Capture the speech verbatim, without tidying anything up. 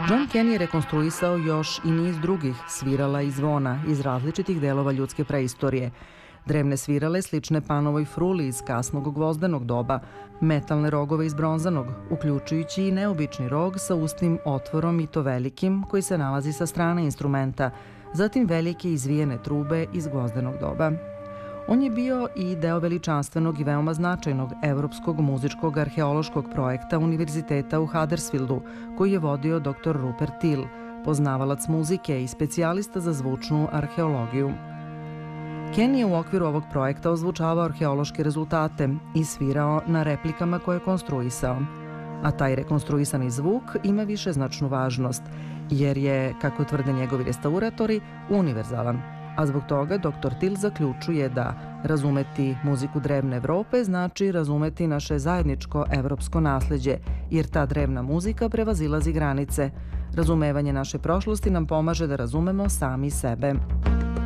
John Kenny je rekonstruisao još i niz drugih svirala i zvona iz različitih delova ljudske preistorije. Drevne svirale slične panovoj fruli iz kasnog gvozdenog doba, metalne rogove iz bronzanog, uključujući i neobični rog sa ustim otvorom i to velikim koji se nalazi sa strane instrumenta, zatim velike izvijene trube iz gvozdenog doba. On je bio i deo veličanstvenog i veoma značajnog evropskog muzičkog arheološkog projekta Univerziteta u Huddersfieldu, koji je vodio doktor Rupert Till, poznavalac muzike i specijalista za zvučnu arheologiju. Kenny je u okviru ovog projekta ozvučavao arheološke rezultate i svirao na replikama koje je konstruisao. A taj rekonstruisani zvuk ima višeznačnu važnost, jer je, kako tvrde njegovi restauratori, univerzalan. A zbog toga doktor Till zaključuje da razumeti muziku drevne Evrope znači razumeti naše zajedničko evropsko nasleđe, jer ta drevna muzika prevazilazi granice. Razumevanje naše prošlosti nam pomaže da razumemo sami sebe.